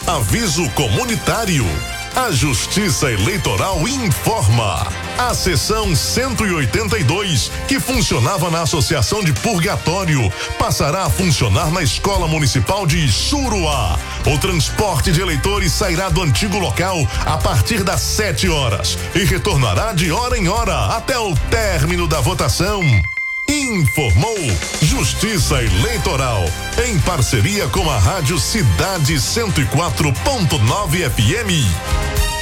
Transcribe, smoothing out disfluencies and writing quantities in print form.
Aviso comunitário. A Justiça Eleitoral informa. A seção 182, que funcionava na Associação de Purgatório, passará a funcionar na Escola Municipal de Xuruá. O transporte de eleitores sairá do antigo local a partir das 7 horas e retornará de hora em hora até o término da votação. Informou Justiça Eleitoral, em parceria com a Rádio Cidade 104.9 FM.